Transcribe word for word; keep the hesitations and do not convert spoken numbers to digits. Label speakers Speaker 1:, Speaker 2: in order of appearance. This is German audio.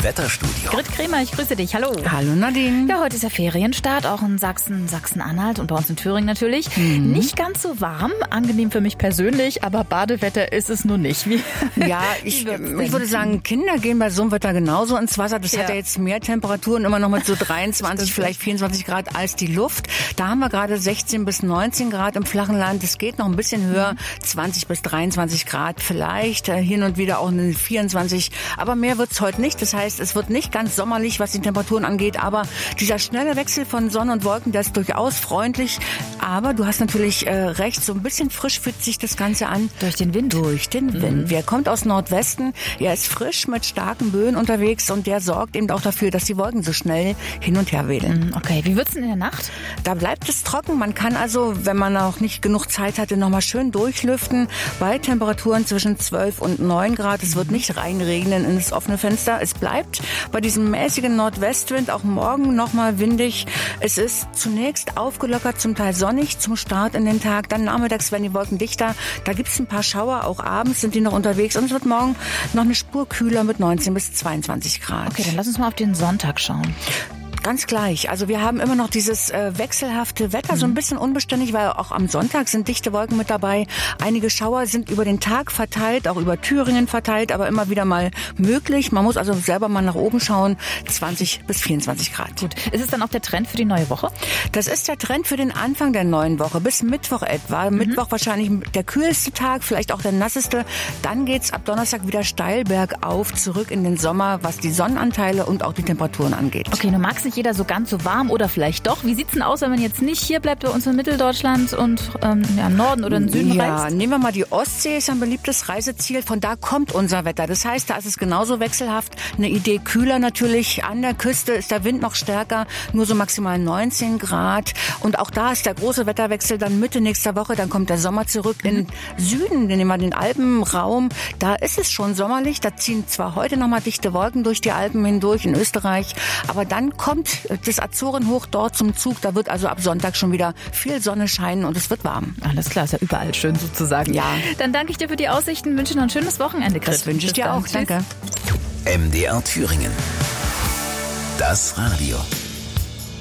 Speaker 1: Wetterstudio.
Speaker 2: Grit Kremer, ich grüße dich. Hallo.
Speaker 3: Hallo Nadine.
Speaker 2: Ja, heute ist ja Ferienstart, auch in Sachsen, Sachsen-Anhalt und bei uns in Thüringen natürlich. Mhm. Nicht ganz so warm, angenehm für mich persönlich, aber Badewetter ist es nur nicht. Wie,
Speaker 3: ja, ich, ich würde sagen, Kinder gehen bei so einem Wetter genauso ins Wasser. Das ja. hat ja jetzt mehr Temperaturen, immer noch mit so dreiundzwanzig, vielleicht vierundzwanzig Grad als die Luft. Da haben wir gerade sechzehn bis neunzehn Grad im flachen Land. Es geht noch ein bisschen höher, zwanzig bis dreiundzwanzig Grad vielleicht, hin und wieder auch eine vierundzwanzig. Aber mehr wird's heute nicht. Das heißt, es wird nicht ganz sommerlich, was die Temperaturen angeht. Aber dieser schnelle Wechsel von Sonne und Wolken, der ist durchaus freundlich. Aber du hast natürlich äh, recht, so ein bisschen frisch fühlt sich das Ganze an.
Speaker 2: Durch den Wind?
Speaker 3: Durch den mhm. Wind. Der kommt aus Nordwesten. Er ist frisch mit starken Böen unterwegs und der sorgt eben auch dafür, dass die Wolken so schnell hin und her wedeln.
Speaker 2: Okay, wie wird's denn in der Nacht?
Speaker 3: Da bleibt es trocken. Man kann also, wenn man auch nicht genug Zeit hatte, nochmal schön durchlüften. Bei Temperaturen zwischen zwölf und neun Grad. Es wird nicht reinregnen in das offene Fenster. Es bleibt bei diesem mäßigen Nordwestwind auch morgen nochmal windig. Es ist zunächst aufgelockert, zum Teil sonnig zum Start in den Tag. Dann nachmittags werden die Wolken dichter. Da gibt es ein paar Schauer. Auch abends sind die noch unterwegs. Und es wird morgen noch eine Spur kühler mit neunzehn bis zweiundzwanzig Grad.
Speaker 2: Okay, dann lass uns mal auf den Sonntag schauen.
Speaker 3: Ganz gleich. Also wir haben immer noch dieses äh, wechselhafte Wetter, mhm. so ein bisschen unbeständig, weil auch am Sonntag sind dichte Wolken mit dabei. Einige Schauer sind über den Tag verteilt, auch über Thüringen verteilt, aber immer wieder mal möglich. Man muss also selber mal nach oben schauen. zwanzig bis vierundzwanzig Grad.
Speaker 2: Gut. Ist es dann auch der Trend für die neue Woche?
Speaker 3: Das ist der Trend für den Anfang der neuen Woche, bis Mittwoch etwa. Mhm. Mittwoch wahrscheinlich der kühlste Tag, vielleicht auch der nasseste. Dann geht's ab Donnerstag wieder steil bergauf, zurück in den Sommer, was die Sonnenanteile und auch die Temperaturen angeht.
Speaker 2: Okay, du magst nicht jeder so ganz so warm oder vielleicht doch. Wie sieht's denn aus, wenn man jetzt nicht hier bleibt bei uns in Mitteldeutschland und ähm, ja, im Norden oder im Süden
Speaker 3: ja,
Speaker 2: reist?
Speaker 3: Nehmen wir mal die Ostsee, ist ein beliebtes Reiseziel. Von da kommt unser Wetter. Das heißt, da ist es genauso wechselhaft. Eine Idee kühler natürlich. An der Küste ist der Wind noch stärker, nur so maximal neunzehn Grad. Und auch da ist der große Wetterwechsel dann Mitte nächster Woche. Dann kommt der Sommer zurück mhm. in Süden, den nehmen wir den Alpenraum. Da ist es schon sommerlich. Da ziehen zwar heute noch mal dichte Wolken durch die Alpen hindurch in Österreich, aber dann kommt das Azorenhoch dort zum Zug. Da wird also ab Sonntag schon wieder viel Sonne scheinen und es wird warm.
Speaker 2: Alles klar, ist ja überall schön sozusagen.
Speaker 3: Ja.
Speaker 2: Dann danke ich dir für die Aussichten, wünsche noch ein schönes Wochenende, Grit.
Speaker 3: Das wünsche ich dir auch.
Speaker 2: Tschüss.
Speaker 3: Danke.
Speaker 1: M D R Thüringen. Das Radio.